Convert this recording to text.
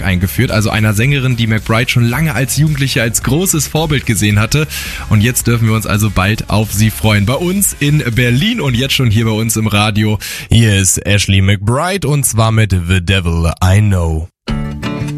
eingeführt, also einer Sängerin, die McBride schon lange als Jugendliche als großes Vorbild gesehen hatte. Und jetzt dürfen wir uns also bald auf sie freuen. Bei uns in Berlin und jetzt schon hier bei uns im Radio. Hier ist Ashley McBride und zwar mit The Devil I Know.